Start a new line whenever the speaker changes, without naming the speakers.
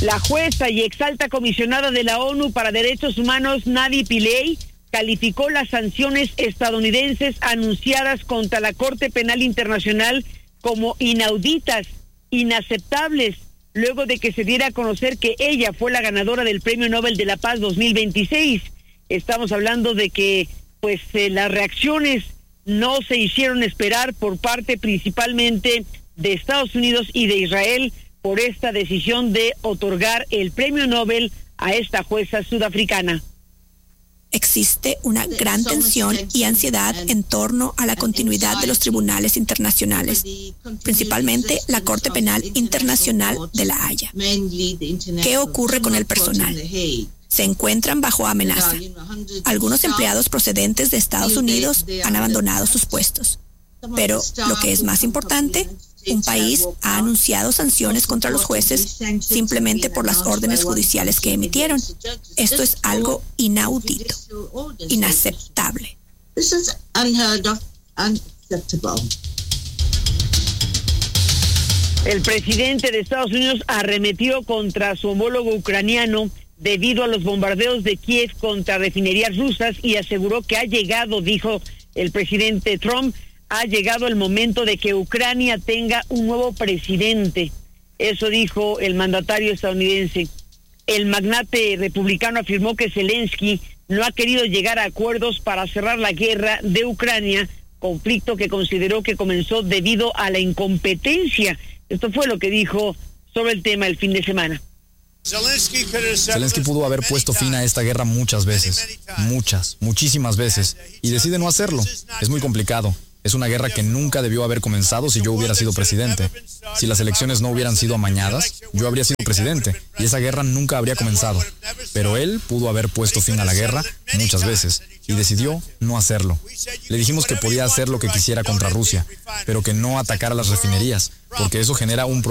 La jueza y exalta comisionada de la ONU para Derechos Humanos, Navi Pillay, calificó las sanciones estadounidenses anunciadas contra la Corte Penal Internacional como inauditas, inaceptables, luego de que se diera a conocer que ella fue la ganadora del Premio Nobel de la Paz 2026. Estamos hablando de que las reacciones no se hicieron esperar por parte principalmente de Estados Unidos y de Israel por esta decisión de otorgar el Premio Nobel a esta jueza sudafricana.
Existe una gran tensión y ansiedad en torno a la continuidad de los tribunales internacionales, principalmente la Corte Penal Internacional de La Haya. ¿Qué ocurre con el personal? Se encuentran bajo amenaza. Algunos empleados procedentes de Estados Unidos han abandonado sus puestos. Pero lo que es más importante, un país ha anunciado sanciones contra los jueces simplemente por las órdenes judiciales que emitieron. Esto es algo inaudito, inaceptable.
El presidente de Estados Unidos arremetió contra su homólogo ucraniano debido a los bombardeos de Kiev contra refinerías rusas y aseguró que dijo el presidente Trump, ha llegado el momento de que Ucrania tenga un nuevo presidente. Eso dijo el mandatario estadounidense. El magnate republicano afirmó que Zelensky no ha querido llegar a acuerdos para cerrar la guerra de Ucrania, conflicto que consideró que comenzó debido a la incompetencia. Esto fue lo que dijo sobre el tema el fin de semana.
Zelensky pudo haber puesto fin a esta guerra muchas veces, muchísimas veces, y decide no hacerlo. Es muy complicado. Es una guerra que nunca debió haber comenzado si yo hubiera sido presidente. Si las elecciones no hubieran sido amañadas, yo habría sido presidente y esa guerra nunca habría comenzado. Pero él pudo haber puesto fin a la guerra muchas veces y decidió no hacerlo. Le dijimos que podía hacer lo que quisiera contra Rusia, pero que no atacara las refinerías, porque eso genera un problema.